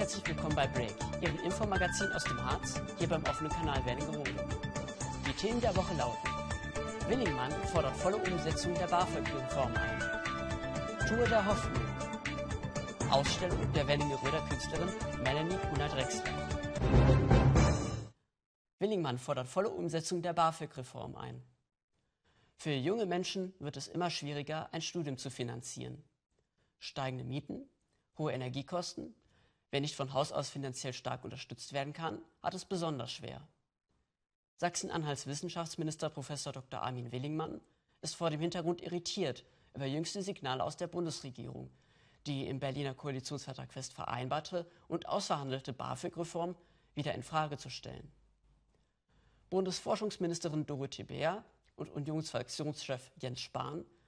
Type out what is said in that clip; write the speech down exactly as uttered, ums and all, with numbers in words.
herzlich willkommen bei Break, Ihrem Infomagazin aus dem Harz, hier beim offenen Kanal Wernigerode. Die Themen der Woche lauten: Willingmann fordert volle Umsetzung der BAföG-Reform ein. Tour der Hoffnung. Ausstellung der Wernigeröder Künstlerin Melanie Kuna-Drechsler. Willingmann fordert volle Umsetzung der BAföG-Reform ein. Für junge Menschen wird es immer schwieriger, ein Studium zu finanzieren. Steigende Mieten, hohe Energiekosten. Wer nicht von Haus aus finanziell stark unterstützt werden kann, hat es besonders schwer. Sachsen-Anhalts Wissenschaftsminister Professor Doktor Armin Willingmann ist vor dem Hintergrund irritiert über jüngste Signale aus der Bundesregierung, die im Berliner Koalitionsvertrag fest vereinbarte und ausverhandelte BAföG-Reform wieder in Frage zu stellen. Bundesforschungsministerin Dorothee Bär und Unionsfraktionschef Jens Spahn